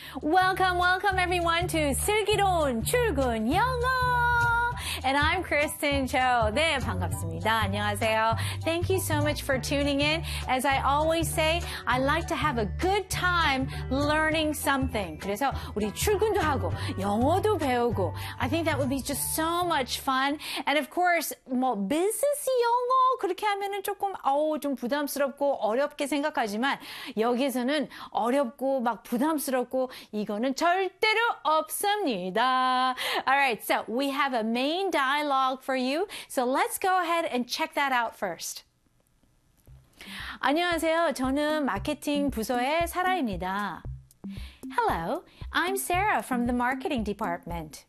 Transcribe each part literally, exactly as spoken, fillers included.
Welcome, welcome everyone to 슬기로운 출근 영어. And I'm Kristen Cho. 네, 반갑습니다. 안녕하세요. Thank you so much for tuning in. As I always say, I like to have a good time learning something. 그래서 우리 출근도 하고 영어도 배우고 I think that would be just so much fun. And of course, 뭐 business 영어 그렇게 하면은 조금 어우 좀 부담스럽고 어렵게 생각하지만 여기에서는 어렵고 막 부담스럽고 이거는 절대로 없습니다. All right, so we have a main dialogue for you. So let's go ahead and check that out first. 안녕하세요. 저는 마케팅 부서의 사라입니다. Hello, I'm Sarah from the marketing department.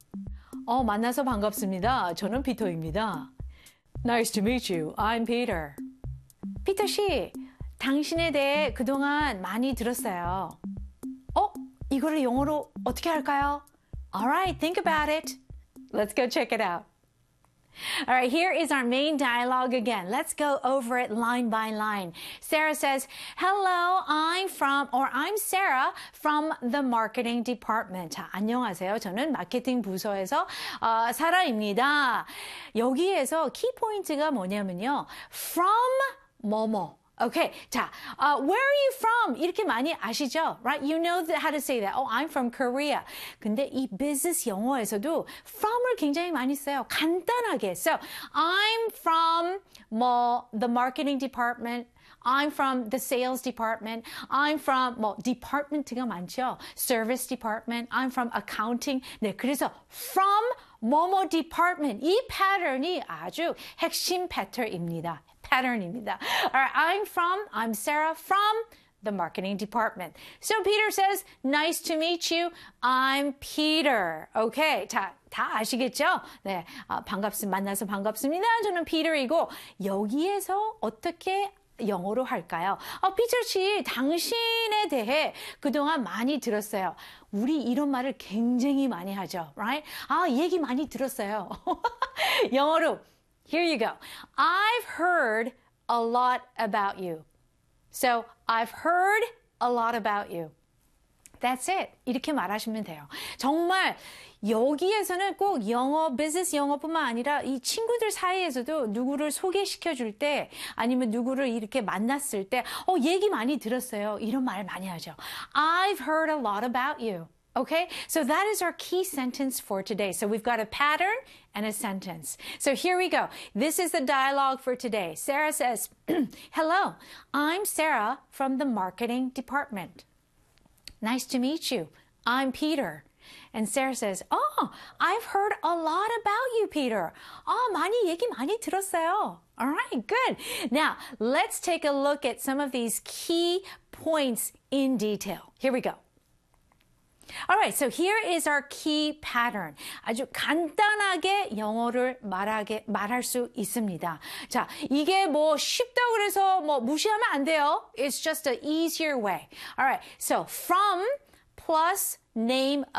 어, 만나서 반갑습니다. 저는 피터입니다. Nice to meet you. I'm Peter. 피터 씨, 당신에 대해 그동안 많이 들었어요. 어? 이거를 영어로 어떻게 할까요? Alright, think about it. Let's go check it out. All right, here is our main dialogue again. Let's go over it line by line. Sarah says, hello, I'm from, or I'm Sarah from the marketing department. 자, 안녕하세요. 저는 마케팅 부서에서 어, 사라입니다. 여기에서 키포인트가 뭐냐면요. from 뭐뭐. Okay, 자, uh, where are you from? 이렇게 많이 아시죠? Right? You know how to say that. Oh, I'm from Korea. 근데 이 business 영어에서도 from을 굉장히 많이 써요. 간단하게. So, I'm from 뭐 the marketing department. I'm from the sales department. I'm from 뭐 department가 많죠. Service department. I'm from accounting. 네, 그래서 from 뭐뭐 department. 이 패턴이 아주 핵심 패턴입니다. pattern입니다. All right, I'm from, I'm Sarah from the marketing department. So Peter says, nice to meet you. I'm Peter. Okay, 자, 다 아시겠죠? 네, 아, 반갑습니다. 만나서 반갑습니다. 저는 Peter이고 여기에서 어떻게 영어로 할까요? 어, 피터 씨, 당신에 대해 그동안 많이 들었어요. 우리 이런 말을 굉장히 많이 하죠. Right? 아, 얘기 많이 들었어요. 영어로 Here you go. I've heard a lot about you. So, I've heard a lot about you. That's it. 이렇게 말하시면 돼요. 정말 여기에서는 꼭 영어, 비즈니스 영어뿐만 아니라 이 친구들 사이에서도 누구를 소개시켜 줄 때 아니면 누구를 이렇게 만났을 때 어, 얘기 많이 들었어요. 이런 말 많이 하죠. I've heard a lot about you. Okay, so that is our key sentence for today. So we've got a pattern and a sentence. So here we go. This is the dialogue for today. Sarah says, hello, I'm Sarah from the marketing department. Nice to meet you. I'm Peter. And Sarah says, oh, I've heard a lot about you, Peter. 아, 많이 얘기 많이 들었어요. All right, good. Now, let's take a look at some of these key points in detail. Here we go. Alright, so here is our key pattern. 아주 간단하게 영어를 말하게, 말할 수 있습니다. 자, 이게 뭐 쉽다고 그래서 뭐 무시하면 안 돼요. It's just an easier way. Alright, so from plus name